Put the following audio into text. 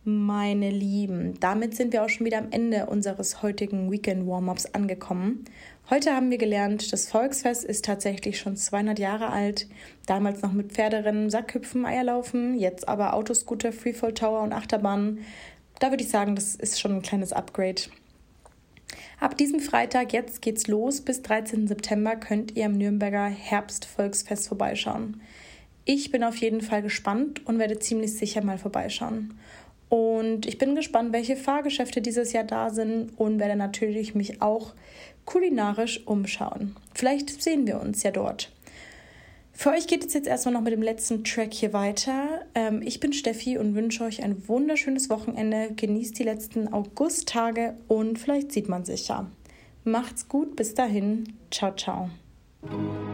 Meine Lieben, damit sind wir auch schon wieder am Ende unseres heutigen Weekend-Warm-Ups angekommen. Heute haben wir gelernt, das Volksfest ist tatsächlich schon 200 Jahre alt. Damals noch mit Pferderennen, Sackhüpfen, Eierlaufen, jetzt aber Autoscooter, Freefall Tower und Achterbahn. Da würde ich sagen, das ist schon ein kleines Upgrade. Ab diesem Freitag, jetzt geht's los, bis 13. September könnt ihr am Nürnberger Herbstvolksfest vorbeischauen. Ich bin auf jeden Fall gespannt und werde ziemlich sicher mal vorbeischauen. Und ich bin gespannt, welche Fahrgeschäfte dieses Jahr da sind und werde natürlich mich auch kulinarisch umschauen. Vielleicht sehen wir uns ja dort. Für euch geht es jetzt erstmal noch mit dem letzten Track hier weiter. Ich bin Steffi und wünsche euch ein wunderschönes Wochenende. Genießt die letzten Augusttage und vielleicht sieht man sich ja. Macht's gut, bis dahin. Ciao, ciao.